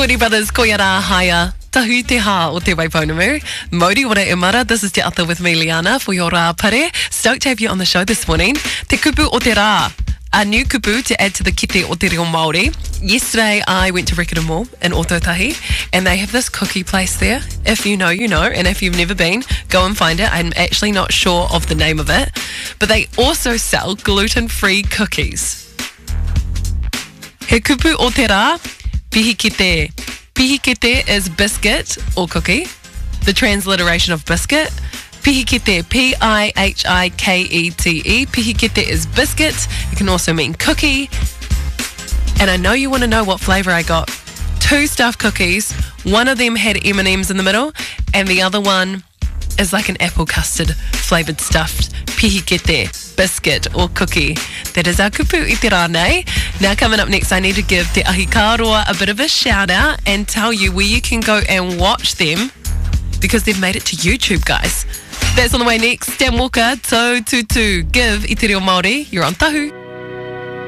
Moody Brothers, ko ia rā haia. Tahu te hā o te Waipounamu. Modi ora e mara, this is Te Ata with me, Liana, for your rā pare. Stoked to have you on the show this morning. Te kupu o te rā. A new kupu to add to the kite o te reo Māori. Yesterday, I went to Riccarton Mall in Ōtautahi, and they have this cookie place there. If you know, you know, and if you've never been, go and find it. I'm actually not sure of the name of it, but they also sell gluten-free cookies. He kupu o te rā, pihikete. Pihikete is biscuit or cookie, the transliteration of biscuit. Pihikete, P-I-H-I-K-E-T-E. Pihikete is biscuit. It can also mean cookie. And I know you want to know what flavour I got. 2 stuffed cookies. One of them had M&Ms in the middle, and the other one is like an apple custard flavoured stuffed pihikete, biscuit or cookie. That is our kupu i te rānei. Now coming up next, I need to give Te Ahi Kāroa a bit of a shout out and tell you where you can go and watch them because they've made it to YouTube, guys. That's on the way next. Dan Walker, Tau Tutu, give i te reo Māori. You're on Tahu.